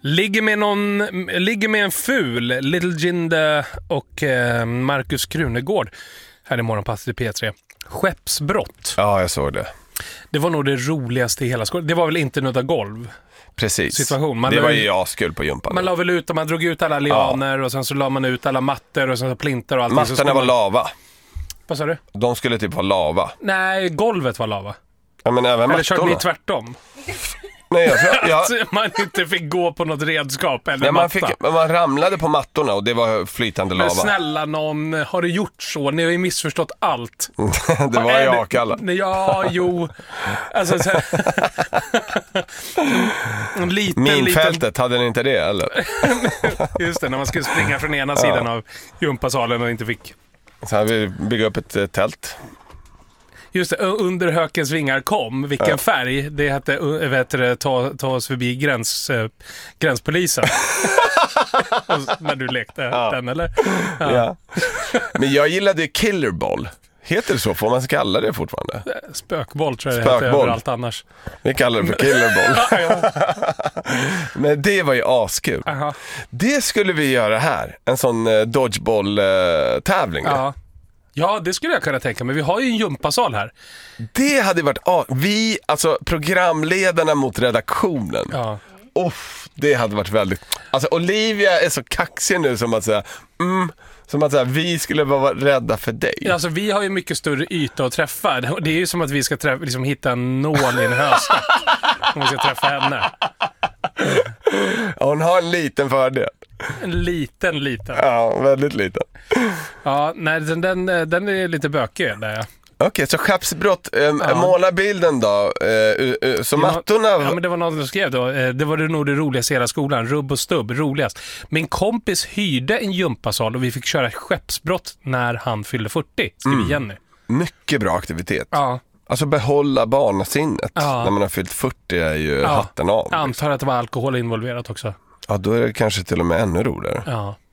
Ligger med en ful Little Jinde och Marcus Krunegård här i morgonpasset i P3. Skeppsbrott. Ja, jag såg det. Det var nog det roligaste i hela skolan. Det var väl inte nudda golv. Precis. Situation. Det var ju askul på jumpan. Man la väl ut och man drog ut alla lianer och sen så la man ut alla mattor och sen så plintar och allt. Mattorna var lava. Vad sa du? De skulle typ vara lava. Nej, golvet var lava. Ja, men även eller mattorna. körde ni tvärtom? Nej, Att man inte fick gå på något redskap eller man ramlade på mattorna och det var flytande lava. Men snälla någon, har du gjort så? Ni har ju missförstått allt. Det var ju Akalla. Ja, jo. Alltså, så en Minfältet, hade ni inte det eller? Just det, när man skulle springa från ena sidan av gympasalen och inte fick. Så här vi bygga upp ett tält. Just det, under hökens vingar kom. Vilken färg? Det hette ta oss förbi gränspolisen. När du lekte den, eller? Ja. Men jag gillade ju Killerboll. Heter det så? Får man kalla det fortfarande? Spökboll tror jag det heter överallt annars. Vi kallar det för Killerboll. Men det var ju askul. Det skulle vi göra här. En sån dodgeball-tävling. Ja, det skulle jag kunna tänka mig. Vi har ju en gympasal här. Det hade varit... alltså programledarna mot redaktionen. Ja. Det hade varit väldigt... Alltså Olivia är så kaxig nu som att säga... som att säga, vi skulle vara rädda för dig. Alltså vi har ju mycket större yta att träffa. Det är ju som att vi ska hitta en nål i en höstack. Om vi ska träffa henne. Hon har en liten fördel. En liten. Ja, väldigt liten. Ja, nej, den är lite bökig där, ja. Okej, så skeppsbrott, måla bilden då. Så mattorna... Ja, men det var något som skrev då. Det var nog det roligaste i hela skolan. Rubb och stubb, roligast. Min kompis hyrde en gympasal och vi fick köra skeppsbrott när han fyllde 40, skriver Jenny. Mycket bra aktivitet. Ja. Alltså behålla barnasinnet när man har fyllt 40 är ju hatten av. Jag antar att det var alkohol involverat också. Ja, då är det kanske till och med ännu roligare. Ja.